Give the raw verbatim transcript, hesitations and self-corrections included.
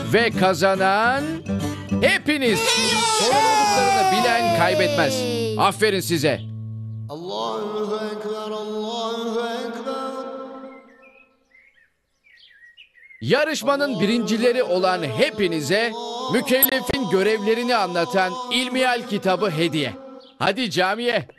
Ve kazanan hepiniz. Sorumluluklarını bilen kaybetmez. Aferin size. Allahu Ekber, Allahu Ekber. Yarışmanın birincileri olan hepinize mükellefin görevlerini anlatan İlmihal kitabı hediye. Hadi camiye.